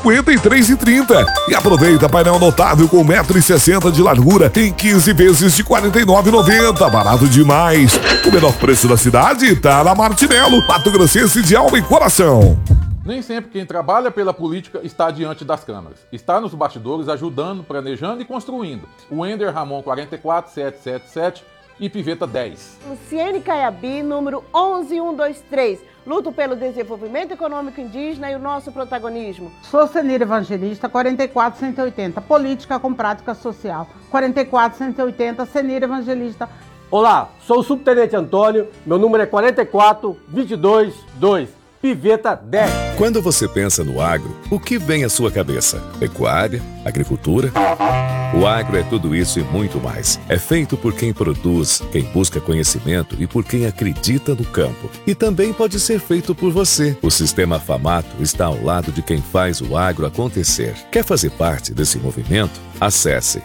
53,30. E aproveita painel notável com 1,60 m de largura em 15 vezes de R$ 49,90. Barato demais. O menor preço da cidade tá na Martinello, Mato Grossense de alma e coração. Nem sempre quem trabalha pela política está diante das câmeras. Está nos bastidores ajudando, planejando e construindo. O Ender Ramon 44777 e Piveta 10. Luciene Caiabi, número 11123. Luto pelo desenvolvimento econômico indígena e o nosso protagonismo. Sou Senira Evangelista 44180. Política com prática social. 44180, Senira Evangelista. Olá, sou o Subtenente Antônio. Meu número é 44222. Piveta 10. Quando você pensa no agro, o que vem à sua cabeça? Pecuária? Agricultura? O agro é tudo isso e muito mais. É feito por quem produz, quem busca conhecimento e por quem acredita no campo. E também pode ser feito por você. O Sistema Famato está ao lado de quem faz o agro acontecer. Quer fazer parte desse movimento? Acesse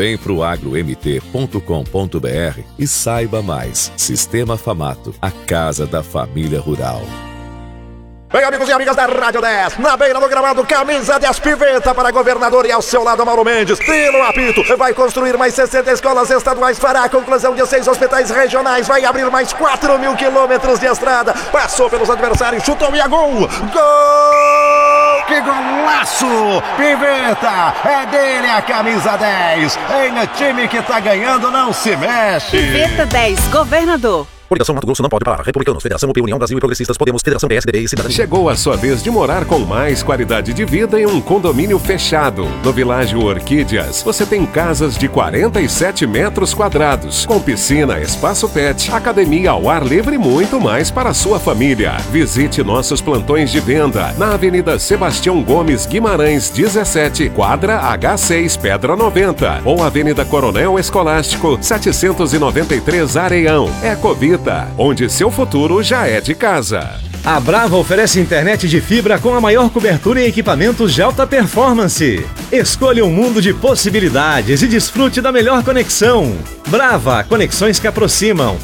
vemproagromt.com.br e saiba mais. Sistema Famato, a casa da família rural. Bem, amigos e amigas da Rádio 10, na beira do gramado, camisa 10 Piveta para governador e ao seu lado Mauro Mendes. Tino Apito vai construir mais 60 escolas estaduais, fará a conclusão de 6 hospitais regionais, vai abrir mais 4.000 quilômetros de estrada. Passou pelos adversários, chutou e é gol! Gol! Que golaço! Piveta, é dele a camisa 10. Em time que tá ganhando não se mexe. Piveta 10, governador. Coligação Mato Grosso não pode parar. Republicanos, Federação UP, União Brasil e Progressistas, Podemos, Federação PSDB e Cidadania. Chegou a sua vez de morar com mais qualidade de vida em um condomínio fechado. No Világio Orquídeas, você tem casas de 47 metros quadrados, com piscina, espaço pet, academia ao ar livre e muito mais para a sua família. Visite nossos plantões de venda na Avenida Sebastião Gomes Guimarães, 17, quadra H6, Pedra 90, ou Avenida Coronel Escolástico, 793, Areião. Ecovita, onde seu futuro já é de casa. A Brava oferece internet de fibra com a maior cobertura em equipamentos de alta performance. Escolha um mundo de possibilidades e desfrute da melhor conexão. Brava, conexões que aproximam.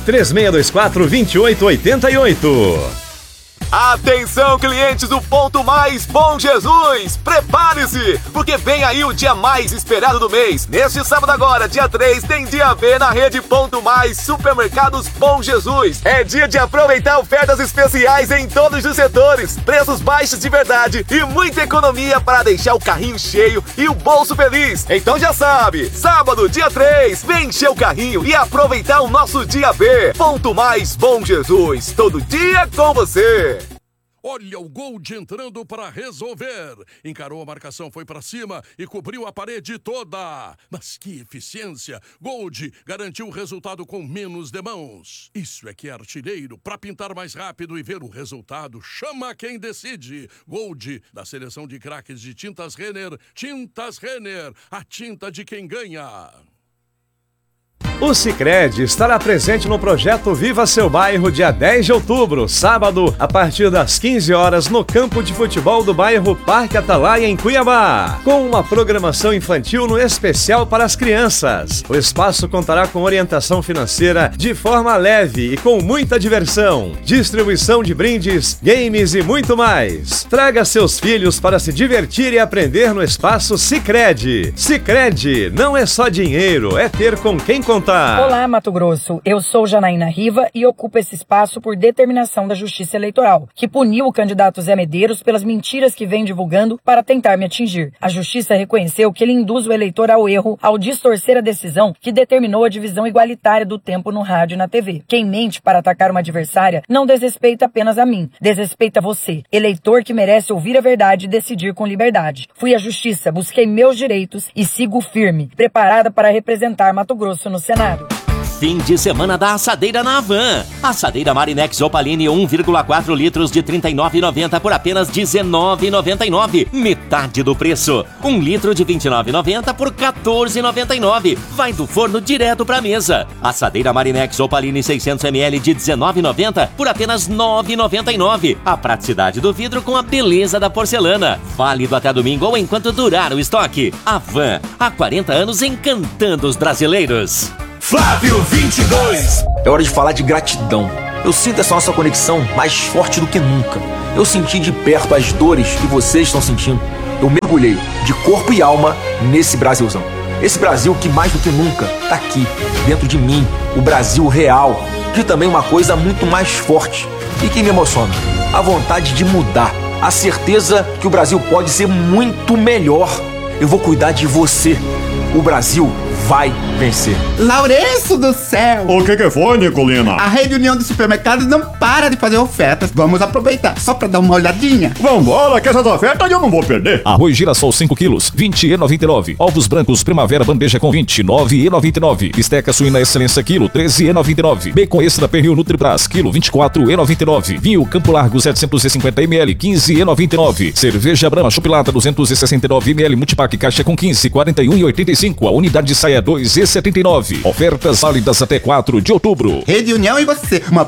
3624-2888. Atenção, clientes do Ponto Mais Bom Jesus! Prepare-se, porque vem aí o dia mais esperado do mês. Neste sábado agora, dia 3, tem dia B na rede Ponto Mais Supermercados Bom Jesus. É dia de aproveitar ofertas especiais em todos os setores, preços baixos de verdade e muita economia para deixar o carrinho cheio e o bolso feliz. Então já sabe, sábado, dia 3, vem encher o carrinho e aproveitar o nosso dia B. Ponto Mais Bom Jesus, todo dia com você. Olha o Gold entrando para resolver. Encarou a marcação, foi para cima e cobriu a parede toda. Mas que eficiência! Gold garantiu o resultado com menos de mãos. Isso é que é artilheiro. Para pintar mais rápido e ver o resultado, chama quem decide. Gold, da seleção de craques de Tintas Renner. Tintas Renner, a tinta de quem ganha. O Sicredi estará presente no projeto Viva Seu Bairro, dia 10 de outubro, sábado, a partir das 15 horas, no campo de futebol do bairro Parque Atalaia, em Cuiabá, com uma programação infantil no especial para as crianças. O espaço contará com orientação financeira de forma leve e com muita diversão, distribuição de brindes, games e muito mais. Traga seus filhos para se divertir e aprender no espaço Sicredi. Sicredi não é só dinheiro, é ter com quem contar. Olá, Mato Grosso. Eu sou Janaína Riva e ocupo esse espaço por determinação da Justiça Eleitoral, que puniu o candidato Zé Medeiros pelas mentiras que vem divulgando para tentar me atingir. A Justiça reconheceu que ele induz o eleitor ao erro ao distorcer a decisão que determinou a divisão igualitária do tempo no rádio e na TV. Quem mente para atacar uma adversária não desrespeita apenas a mim, desrespeita você, eleitor que merece ouvir a verdade e decidir com liberdade. Fui à Justiça, busquei meus direitos e sigo firme, preparada para representar Mato Grosso no Senado. Fim de semana da assadeira na Havan. Assadeira Marinex Opaline 1,4 litros de R$ 39,90 por apenas R$ 19,99. Metade do preço. 1 litro de R$ 29,90 por R$ 14,99. Vai do forno direto pra mesa. Assadeira Marinex Opaline 600 ml de R$ 19,90 por apenas R$ 9,99. A praticidade do vidro com a beleza da porcelana. Válido até domingo ou enquanto durar o estoque. Havan, há 40 anos encantando os brasileiros. Flávio 22. É hora de falar de gratidão. Eu sinto essa nossa conexão mais forte do que nunca. Eu senti de perto as dores que vocês estão sentindo. eu mergulhei de corpo e alma nesse Brasilzão. Esse Brasil que mais do que nunca tá aqui, dentro de mim, o Brasil real. E também uma coisa muito mais forte e que me emociona, a vontade de mudar, a certeza que o Brasil pode ser muito melhor. Eu vou cuidar de você. O Brasil vai vencer. Lourenço do céu! O que foi, Nicolina? A Rede União de Supermercados não para de fazer ofertas. Vamos aproveitar, só pra dar uma olhadinha. Vambora, que essas ofertas eu não vou perder. Arroz Girassol 5 quilos, 20,99. Ovos brancos Primavera Bandeja com 29,99. Bisteca suína Excelência quilo, 13,99. Bacon extra pernil Nutribras quilo, 24,99. Vinho Campo Largo 750 ml, 15,99. Cerveja Brahma Chupilata 269 ml multipack caixa com 15, 41,85. A unidade de saia 2,79. Ofertas válidas até 4 de outubro. Rede União e você, uma